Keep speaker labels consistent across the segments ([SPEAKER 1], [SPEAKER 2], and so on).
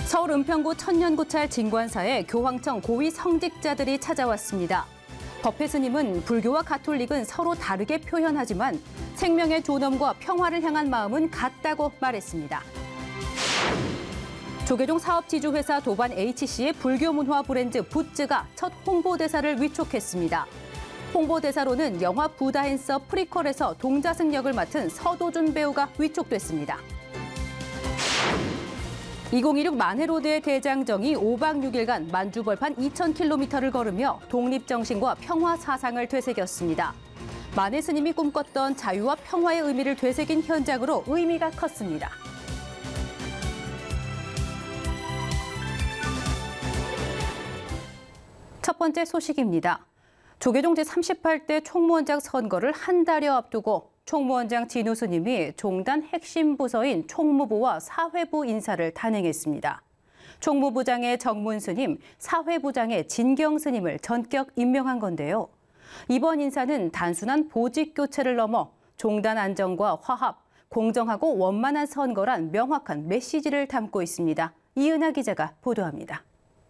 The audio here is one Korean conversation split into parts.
[SPEAKER 1] 서울 은평구 천년고찰 진관사에 교황청 고위 성직자들이 찾아왔습니다. 법회 스님은 불교와 가톨릭은 서로 다르게 표현하지만 생명의 존엄과 평화를 향한 마음은 같다고 말했습니다. 조계종 사업지주회사 도반 HC의 불교 문화 브랜드 부츠가 첫 홍보대사를 위촉했습니다. 홍보대사로는 영화 부다앤서 프리퀄에서 동자승 역을 맡은 서도준 배우가 위촉됐습니다. 2016 만해로드의 대장정이 5박 6일간 만주벌판 2,000km를 걸으며 독립정신과 평화 사상을 되새겼습니다. 만해 스님이 꿈꿨던 자유와 평화의 의미를 되새긴 현장으로 의미가 컸습니다. 첫 번째 소식입니다. 조계종 제38대 총무원장 선거를 한 달여 앞두고 총무원장 진우 스님이 종단 핵심 부서인 총무부와 사회부 인사를 단행했습니다. 총무부장의 정문 스님, 사회부장의 진경 스님을 전격 임명한 건데요. 이번 인사는 단순한 보직 교체를 넘어 종단 안정과 화합, 공정하고 원만한 선거란 명확한 메시지를 담고 있습니다. 이은하 기자가 보도합니다.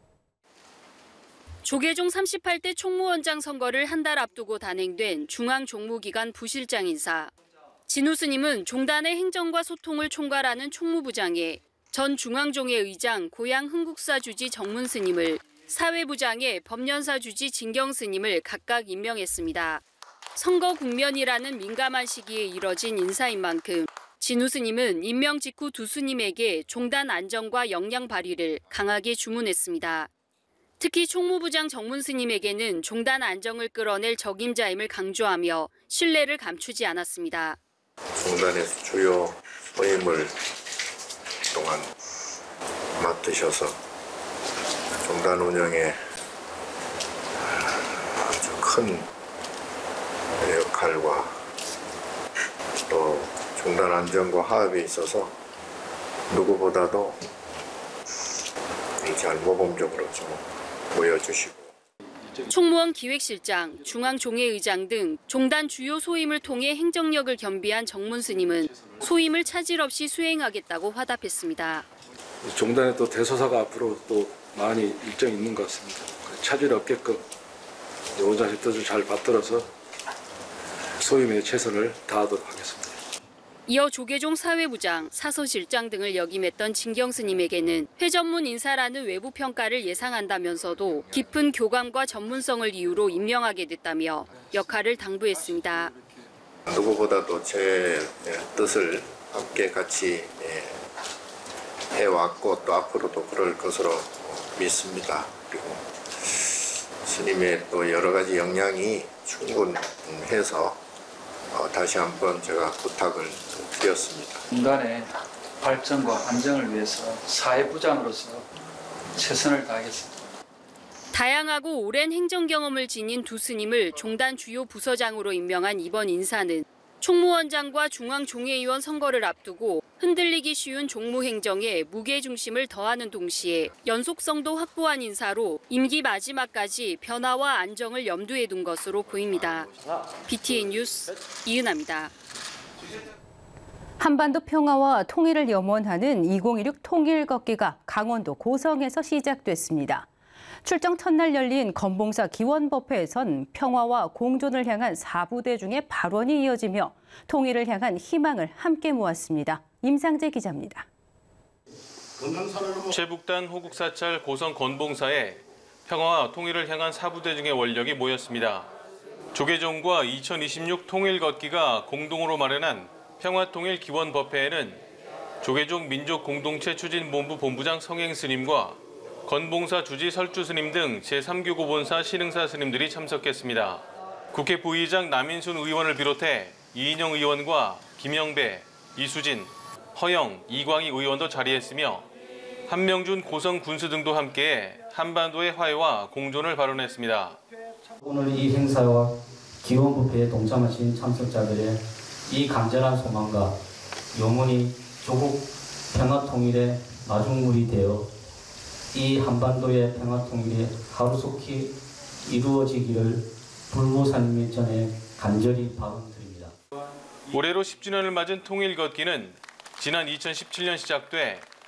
[SPEAKER 2] 조계종 38대 총무원장 선거를 한 달 앞두고 단행된 중앙종무기관 부실장 인사. 진우 스님은 종단의 행정과 소통을 총괄하는 총무부장에 전 중앙종회 의장 고양 흥국사 주지 정문 스님을, 사회부장에 법연사 주지 진경 스님을 각각 임명했습니다. 선거 국면이라는 민감한 시기에 이뤄진 인사인 만큼 진우 스님은 임명 직후 두 스님에게 종단 안정과 역량 발휘를 강하게 주문했습니다. 특히 총무부장 정문 스님에게는 종단 안정을 끌어낼 적임자임을 강조하며 신뢰를 감추지 않았습니다.
[SPEAKER 3] 종단에서 주요 소임을 동안 맡으셔서 종단 운영에 아주 큰 역할과 또 종단 안정과 화합에 있어서 누구보다도 잘 모범적으로 좀 보여주시고.
[SPEAKER 2] 총무원 기획실장, 중앙종회의장 등 종단 주요 소임을 통해 행정력을 겸비한 정문 스님은 소임을 차질 없이 수행하겠다고 화답했습니다.
[SPEAKER 4] 종단의 또 대소사가 앞으로 또 많이 일정이 있는 것 같습니다. 차질 없게끔 오자식 뜻을 잘 받들어서 소임에 최선을 다하도록 하겠습니다.
[SPEAKER 2] 이어 조계종 사회부장, 사서실장 등을 역임했던 진경 스님에게는 회전문 인사라는 외부 평가를 예상한다면서도 깊은 교감과 전문성을 이유로 임명하게 됐다며 역할을 당부했습니다.
[SPEAKER 3] 누구보다도 제 뜻을 함께 같이 해왔고 또 앞으로도 그럴 것으로 믿습니다. 그리고 스님의 또 여러 가지 역량이 충분해서 다시 한번 제가 부탁을 드렸습니다.
[SPEAKER 5] 종단의 발전과 안정을 위해서 사회부장으로서 최선을 다하겠습니다.
[SPEAKER 2] 다양하고 오랜 행정 경험을 지닌 두 스님을 종단 주요 부서장으로 임명한 이번 인사는 총무원장과 중앙종회의원 선거를 앞두고 흔들리기 쉬운 종무행정에 무게중심을 더하는 동시에 연속성도 확보한 인사로 임기 마지막까지 변화와 안정을 염두에 둔 것으로 보입니다. BTN 뉴스 이은하입니다.
[SPEAKER 1] 한반도 평화와 통일을 염원하는 2016 통일 걷기가 강원도 고성에서 시작됐습니다. 출정 첫날 열린 건봉사 기원법회에선 평화와 공존을 향한 4부대 중의 발언이 이어지며 통일을 향한 희망을 함께 모았습니다. 임상재 기자입니다.
[SPEAKER 6] 최북단 호국사찰 고성 건봉사에 평화와 통일을 향한 4부대 중의 원력이 모였습니다. 조계종과 2026 통일 걷기가 공동으로 마련한 평화통일 기원법회에는 조계종 민족공동체 추진본부 본부장 성행 스님과 건봉사 주지 설주 스님 등 제3교구 본사 신흥사 스님들이 참석했습니다. 국회 부의장 남인순 의원을 비롯해 이인영 의원과 김영배, 이수진, 허영, 이광희 의원도 자리했으며 한명준 고성 군수 등도 함께 한반도의 화해와 공존을 발언했습니다.
[SPEAKER 7] 오늘 이 행사와 기원법회에 동참하신 참석자들의 이 간절한 소망과 영원히 조국 평화통일의 마중물이 되어 이 한반도의 평화통일이 하루속히 이루어지기를 불보살님 전에 간절히 바람드립니다.
[SPEAKER 6] 올해로 10주년을 맞은 통일 걷기는 지난 2017년 시작돼